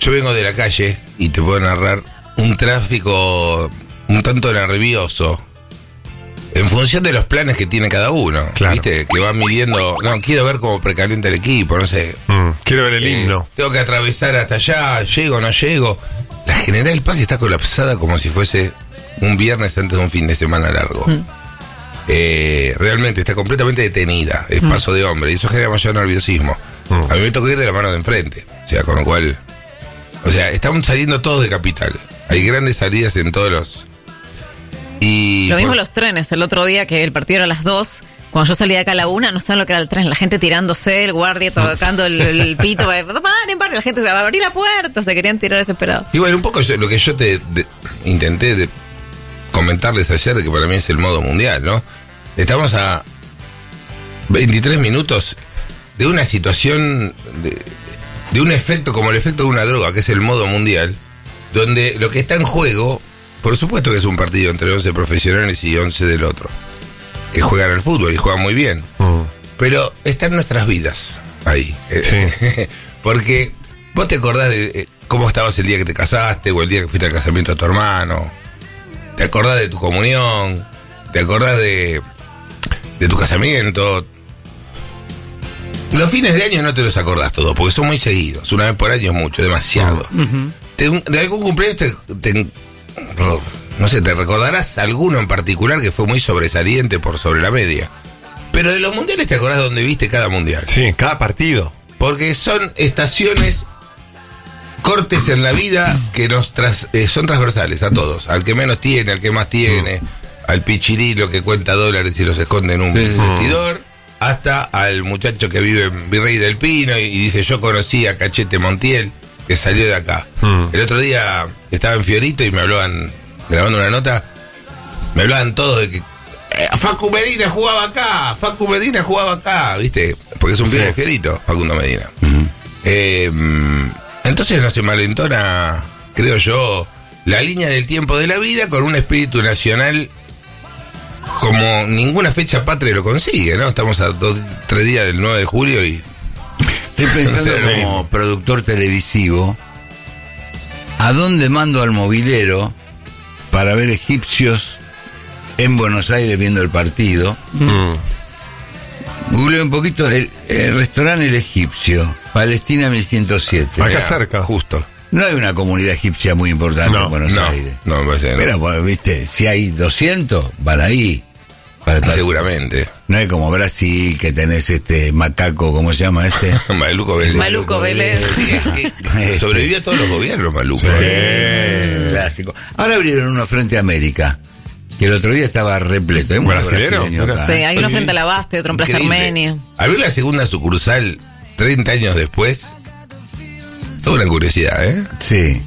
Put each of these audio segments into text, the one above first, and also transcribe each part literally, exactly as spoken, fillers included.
yo vengo de la calle y te puedo narrar un tráfico un tanto nervioso en función de los planes que tiene cada uno. Claro. ¿Viste? Que van midiendo, no, quiero ver cómo precalienta el equipo, no sé. Mm, quiero ver el eh, himno. Tengo que atravesar hasta allá, llego o no llego. La General Paz está colapsada como si fuese un viernes antes de un fin de semana largo. Mm. Eh, realmente está completamente detenida, es mm. paso de hombre, y eso genera mayor nerviosismo. Mm. A mí me toca ir de la mano de enfrente, o sea, con lo cual, o sea, estamos saliendo todos de Capital. Hay grandes salidas en todos los... Y lo mismo por... los trenes, el otro día que el partido era a las dos, cuando yo salí de acá a la una, no saben lo que era el tren, la gente tirándose, el guardia tocando el, el pito, paren, paren, la gente se va a abrir la puerta, se querían tirar desesperados. Y bueno, un poco yo, lo que yo te de, intenté de comentarles ayer, que para mí es el modo mundial, ¿no? Estamos a veintitrés minutos de una situación, de, de un efecto como el efecto de una droga, que es el modo mundial, donde lo que está en juego... Por supuesto que es un partido entre once profesionales y once del otro, que juegan al fútbol y juegan muy bien. Mm. Pero están nuestras vidas ahí. Sí. Porque vos te acordás de cómo estabas el día que te casaste o el día que fuiste al casamiento de tu hermano. Te acordás de tu comunión. Te acordás de, de tu casamiento. Los fines de año no te los acordás todos, porque son muy seguidos. Una vez por año es mucho, demasiado. Uh-huh. te, de algún cumpleaños te... te no sé, te recordarás alguno en particular que fue muy sobresaliente por sobre la media. Pero de los mundiales te acordás dónde viste cada mundial. Sí, cada partido. Porque son estaciones, cortes en la vida que nos tras, eh, son transversales a todos. Al que menos tiene, al que más tiene, mm. al pichirilo que cuenta dólares y los esconde en un sí, vestidor, mm. hasta al muchacho que vive en Virrey del Pino y, y dice, yo conocí a Cachete Montiel, que salió de acá. Mm. El otro día estaba en Fiorito y me hablaban, grabando una nota, me hablaban todos de que eh, Facu Medina jugaba acá, Facu Medina jugaba acá, ¿viste? Porque es un pibe sí. de Fiorito, Facundo Medina. Mm. Eh, entonces no se malentona, creo yo, la línea del tiempo de la vida con un espíritu nacional como ninguna fecha patria lo consigue, ¿no? Estamos a dos, tres días del nueve de julio y... Estoy pensando como productor televisivo, ¿a dónde mando al mobilero para ver egipcios en Buenos Aires viendo el partido? Mm. Google un poquito el, el restaurante El Egipcio, Palestina mil ciento siete. Acá cerca, justo. No hay una comunidad egipcia muy importante no, en Buenos no, Aires. No, no, no. Pero, bueno, viste, si hay doscientos, van ahí. Para seguramente. No es como Brasil, que tenés este macaco, ¿cómo se llama ese? Maluco Vélez. Maluco Vélez. Sí, que sobrevivió a todos los gobiernos, Maluco. Sí, sí. Clásico. Ahora abrieron uno frente a América, que el otro día estaba repleto. ¿Hay ¿Brasilero? Sí, hay uno frente al Abasto y otro en Plaza Armenia. Abrió la segunda sucursal treinta años después. Toda una curiosidad, ¿eh? Sí.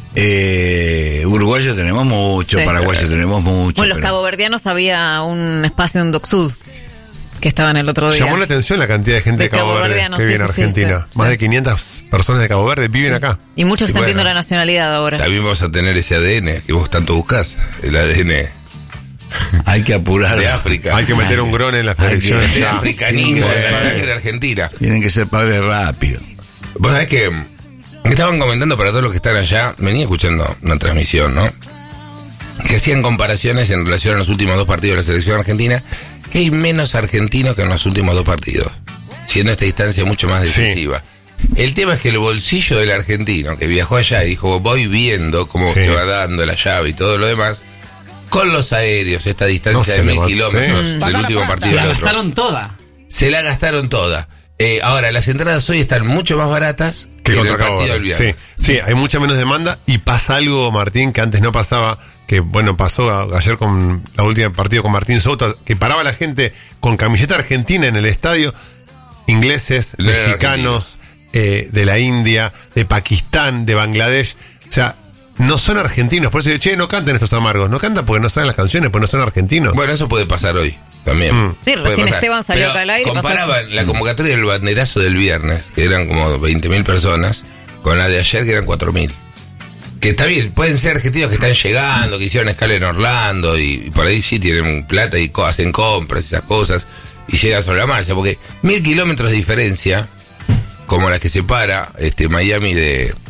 Eh, uruguayos tenemos mucho, sí. Paraguayos tenemos mucho. Bueno, los pero... caboverdianos había un espacio en Docsud que estaban el otro día. Llamó la atención la cantidad de gente de, de Cabo Verde que vive sí, en Argentina. Sí, sí, Más sí. de quinientas personas de Cabo Verde viven sí. acá. Y muchos están bueno, viendo la nacionalidad ahora. También vamos a tener ese A D N que vos tanto buscás, el A D N. Hay que apurar. De África. Hay que meter un grone en la selección. De africanismo, de la sangre de Argentina. Tienen que ser padres rápido. Vos sabés que estaban comentando para todos los que están allá, venía escuchando una transmisión, ¿no? Que hacían comparaciones en relación a los últimos dos partidos de la selección argentina, que hay menos argentinos que en los últimos dos partidos, siendo esta distancia mucho más decisiva. Sí. El tema es que el bolsillo del argentino que viajó allá y dijo, voy viendo cómo sí. se va dando la llave y todo lo demás, con los aéreos, esta distancia no de mil kilómetros sí. del último partido se la al otro. gastaron toda. Se la gastaron toda. Eh, ahora, las entradas hoy están mucho más baratas que, que contra el partido del viernes. Sí, sí, hay mucha menos demanda y pasa algo, Martín, que antes no pasaba, que bueno, pasó a, ayer con la última partido con Martín Souto, que paraba la gente con camiseta argentina en el estadio, ingleses, Le mexicanos, eh, de la India, de Pakistán, de Bangladesh, o sea, no son argentinos, por eso digo, che, no canten estos amargos, no cantan porque no saben las canciones, porque no son argentinos. Bueno, eso puede pasar hoy. También. Mm. Sí, recién Esteban salió acá al aire. Comparaban la convocatoria del banderazo del viernes, que eran como veinte mil personas, con la de ayer, que eran cuatro mil. Que está bien, pueden ser argentinos que están llegando, que hicieron escala en Orlando, y, y por ahí sí tienen plata y co- hacen compras, esas cosas, y llegan sobre la marcha, porque mil kilómetros de diferencia, como la que separa este, Miami de,